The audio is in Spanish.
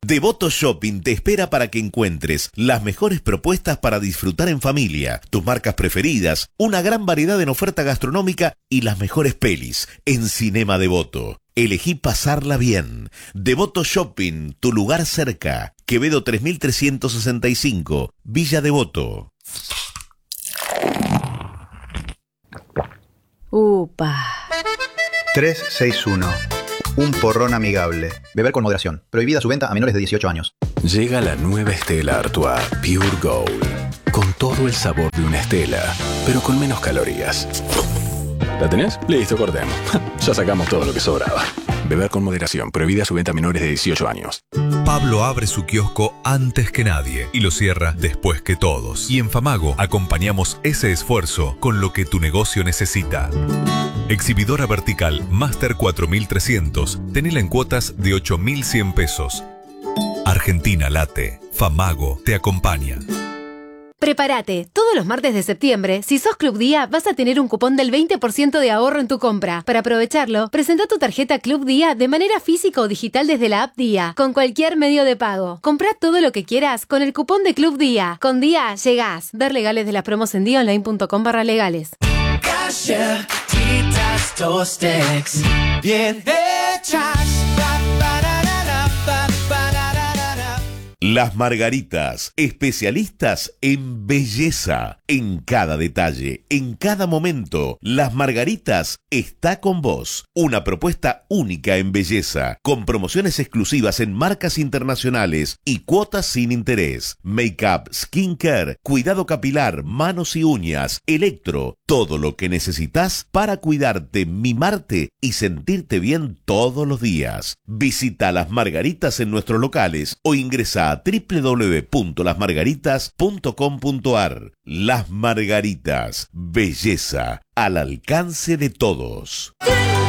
Devoto Shopping te espera para que encuentres las mejores propuestas para disfrutar en familia, tus marcas preferidas, una gran variedad en oferta gastronómica y las mejores pelis en Cinema Devoto. Elegí pasarla bien. Devoto Shopping, tu lugar cerca. Quevedo 3365, Villa Devoto. Upa. 361. Un porrón amigable. Beber con moderación. Prohibida su venta a menores de 18 años. Llega la nueva Stella Artois Pure Gold. Con todo el sabor de una Stella, pero con menos calorías. ¿La tenés? Listo, cortemos. Ya sacamos todo lo que sobraba. Beber con moderación. Prohibida su venta a menores de 18 años. Pablo abre su kiosco antes que nadie y lo cierra después que todos. Y en Famago acompañamos ese esfuerzo con lo que tu negocio necesita. Exhibidora vertical Master 4300. Tenela en cuotas de 8.100 pesos. Argentina Late. Famago te acompaña. Prepárate, todos los martes de septiembre, si sos Club Día, vas a tener un cupón del 20% de ahorro en tu compra. Para aprovecharlo, presenta tu tarjeta Club Día de manera física o digital desde la app Día, con cualquier medio de pago. Comprá todo lo que quieras con el cupón de Club Día. Con Día llegás. Ver legales de las promos en diaonline.com/legales. Galletitas Tostex, bien hechas. Las Margaritas, especialistas en belleza, en cada detalle, en cada momento. Las Margaritas está con vos. Una propuesta única en belleza, con promociones exclusivas en marcas internacionales y cuotas sin interés. Make-up, skincare, cuidado capilar, manos y uñas, electro, todo lo que necesitas para cuidarte, mimarte y sentirte bien todos los días. Visita Las Margaritas en nuestros locales o ingresa a www.lasmargaritas.com.ar. Las Margaritas, belleza al alcance de todos.